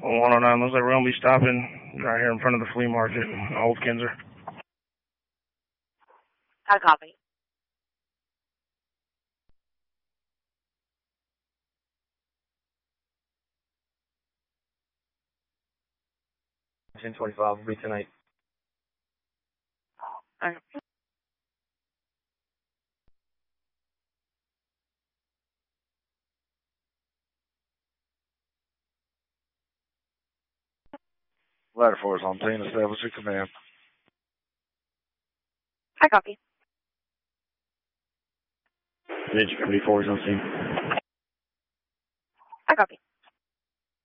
109, looks like we're going to be stopping right here in front of the flea market, Old Kinzer. I copy. $10.25 will be tonight. Okay. Ladder 4 is on scene. Establish your command. I copy. Ninja 24 is on scene. I copy.